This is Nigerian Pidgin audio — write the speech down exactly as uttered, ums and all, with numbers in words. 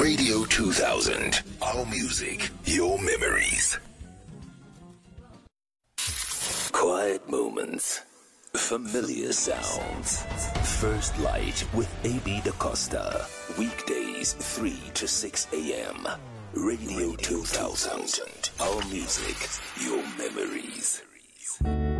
Radio two thousand. Our music, your memories. Quiet moments. Familiar sounds. First Light with A B DaCosta. Weekdays three to six a.m. Radio two thousand. Our music, your memories.